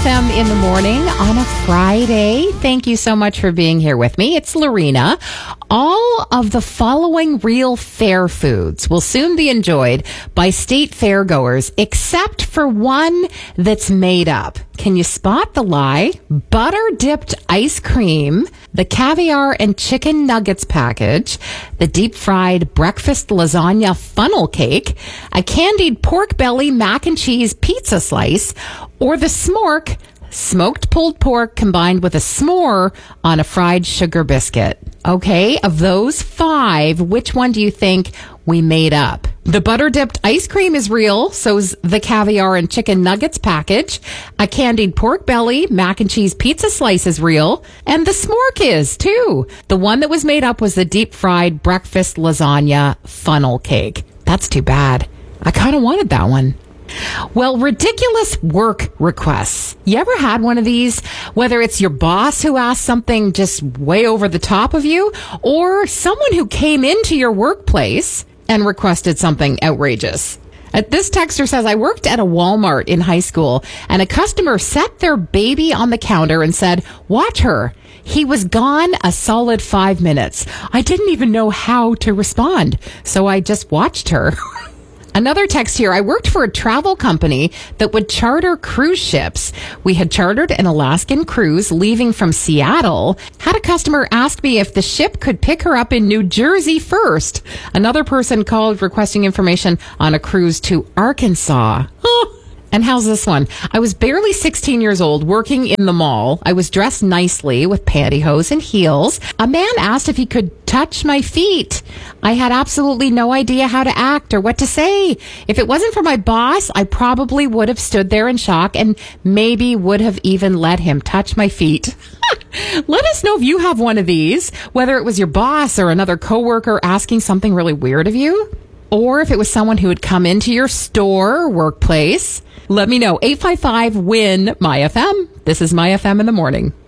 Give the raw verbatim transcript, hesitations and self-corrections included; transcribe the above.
F M in the morning on a Friday. Thank you so much for being here with me. It's Lorena. All of the following real fair foods will soon be enjoyed by state fairgoers, except for one that's made up. Can you spot the lie? Butter-dipped ice cream, the caviar and chicken nuggets package, the deep-fried breakfast lasagna funnel cake, a candied pork belly mac and cheese pizza slice, or the smork, smoked pulled pork combined with a s'more on a fried sugar biscuit. Okay, of those five, which one do you think we made up? The butter-dipped ice cream is real, so's the caviar and chicken nuggets package. A candied pork belly, mac and cheese pizza slice is real, and the smork is, too. The one that was made up was the deep-fried breakfast lasagna funnel cake. That's too bad. I kind of wanted that one. Well, ridiculous work requests. You ever had one of these? Whether it's your boss who asked something just way over the top of you, or someone who came into your workplace and requested something outrageous. Uh, This texter says, I worked at a Walmart in high school, and a customer set their baby on the counter and said, watch her. He was gone a solid five minutes. I didn't even know how to respond, so I just watched her. Another text here. I worked for a travel company that would charter cruise ships. We had chartered an Alaskan cruise leaving from Seattle. Had a customer ask me if the ship could pick her up in New Jersey first. Another person called requesting information on a cruise to Arkansas. Oh. And how's this one? I was barely sixteen years old working in the mall. I was dressed nicely with pantyhose and heels. A man asked if he could touch my feet. I had absolutely no idea how to act or what to say. If it wasn't for my boss, I probably would have stood there in shock and maybe would have even let him touch my feet. Let us know if you have one of these, whether it was your boss or another coworker asking something really weird of you, or if it was someone who had come into your store or workplace. Let me know. eight five five, W I N, MyFM. This is MyFM in the morning.